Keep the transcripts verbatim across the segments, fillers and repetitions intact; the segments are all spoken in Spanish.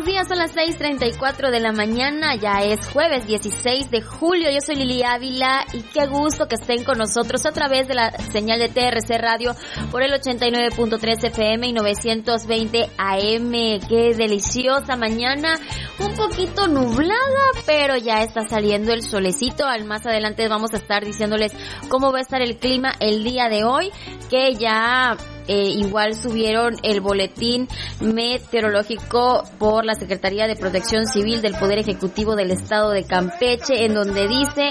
buenos días, son las seis treinta y cuatro de la mañana, ya es jueves dieciséis de julio, yo soy Lili Ávila y qué gusto que estén con nosotros a través de la señal de T R C Radio por el ochenta y nueve punto tres F M y novecientos veinte A M. Qué deliciosa mañana, un poquito nublada, pero ya está saliendo el solecito. Al más adelante vamos a estar diciéndoles cómo va a estar el clima el día de hoy, que ya Eh, igual subieron el boletín meteorológico por la Secretaría de Protección Civil del Poder Ejecutivo del Estado de Campeche, en donde dice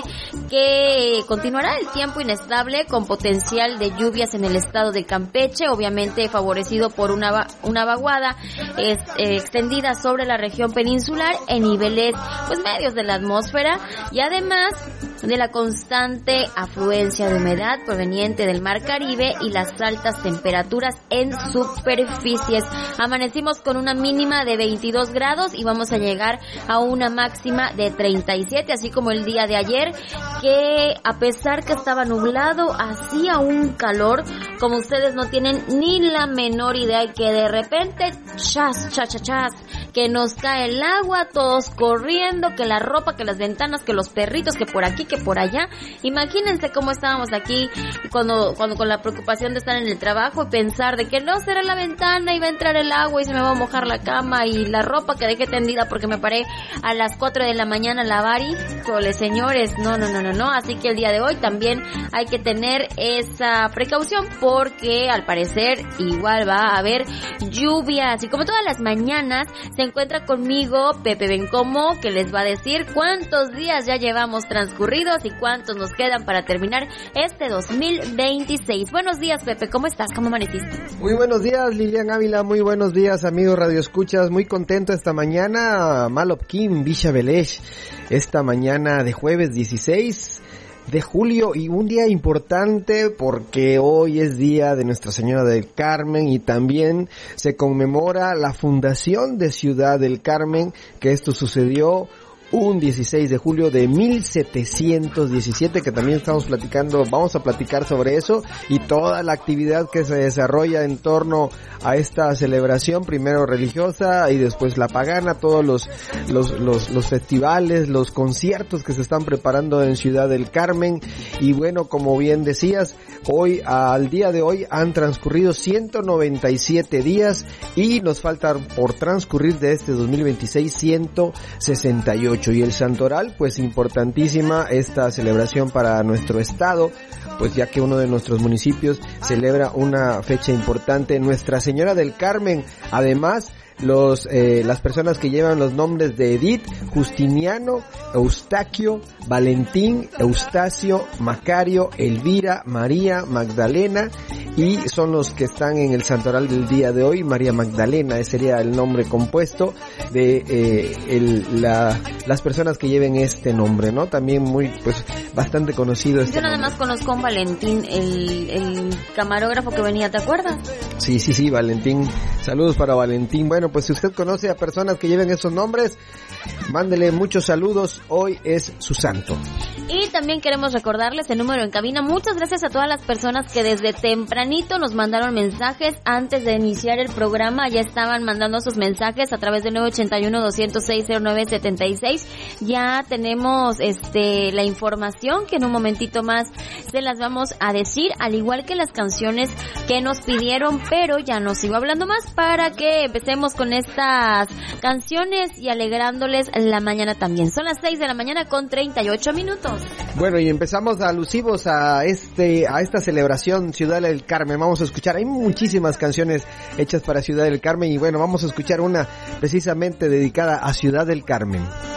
que continuará el tiempo inestable con potencial de lluvias en el estado de Campeche, obviamente favorecido por una, una vaguada es, eh, extendida sobre la región peninsular en niveles pues medios de la atmósfera, y además de la constante afluencia de humedad proveniente del Mar Caribe y las altas temperaturas en superficies. Amanecimos con una mínima de veintidós grados y vamos a llegar a una máxima de treinta y siete, así como el día de ayer, que a pesar que estaba nublado, hacía un calor como ustedes no tienen ni la menor idea, y que de repente chas, chas, chas, chas, que nos cae el agua, todos corriendo, que la ropa, que las ventanas, que los perritos, que por aquí, que por allá. Imagínense cómo estábamos aquí cuando, cuando con la preocupación de estar en el trabajo y pensar de que no será la ventana y va a entrar el agua y se me va a mojar la cama y la ropa que dejé tendida porque me paré a las cuatro de la mañana a lavar. Y cole, señores, no, no, no, no, no. Así que el día de hoy también hay que tener esa precaución, porque al parecer igual va a haber lluvias. Y como todas las mañanas se encuentra conmigo Pepe Bencomo, que les va a decir cuántos días ya llevamos transcurridos y cuántos nos quedan para terminar este dos mil veintiséis. Buenos días, Pepe, ¿cómo estás? ¿Cómo amaneciste? Muy buenos días, Lilian Ávila, muy buenos días, amigos Radio Escuchas, muy contento esta mañana, Malopquín, Villa Velez, esta mañana de jueves dieciséis de julio, y un día importante porque hoy es día de Nuestra Señora del Carmen y también se conmemora la fundación de Ciudad del Carmen, que esto sucedió un dieciséis de julio de mil setecientos diecisiete, que también estamos platicando, vamos a platicar sobre eso y toda la actividad que se desarrolla en torno a esta celebración, primero religiosa y después la pagana, todos los, los, los, los festivales, los conciertos que se están preparando en Ciudad del Carmen. Y bueno, como bien decías, hoy, al día de hoy han transcurrido ciento noventa y siete días y nos falta por transcurrir de este dos mil veintiséis ciento sesenta y ocho. Y el santoral, pues importantísima esta celebración para nuestro estado, pues ya que uno de nuestros municipios celebra una fecha importante, Nuestra Señora del Carmen. Además, los eh, las personas que llevan los nombres de Edith, Justiniano, Eustaquio, Valentín, Eustacio, Macario, Elvira, María, Magdalena, y son los que están en el santoral del día de hoy. María Magdalena, ese sería el nombre compuesto de eh, el, la, las personas que lleven este nombre, ¿no? También muy, pues, bastante conocido este Yo nada nombre. más conozco a un Valentín, el, el camarógrafo que venía, ¿te acuerdas? Sí, sí, sí, Valentín. Saludos para Valentín. Bueno, pues si usted conoce a personas que lleven esos nombres, mándele muchos saludos. Hoy es su santo. Y también queremos recordarles el número en cabina. Muchas gracias a todas las personas que desde tempranito nos mandaron mensajes antes de iniciar el programa. Ya estaban mandando sus mensajes a través del nueve ochenta y uno, doscientos seis, cero nueve setenta y seis. Ya tenemos este la información que en un momentito más se las vamos a decir, al igual que las canciones que nos pidieron, pero ya no sigo hablando más para que empecemos con estas canciones y alegrándoles la mañana también. Son las seis de la mañana con treinta y ocho minutos. Bueno, y empezamos alusivos a este a esta celebración Ciudad del Carmen. Vamos a escuchar, hay muchísimas canciones hechas para Ciudad del Carmen y bueno, vamos a escuchar una precisamente dedicada a Ciudad del Carmen.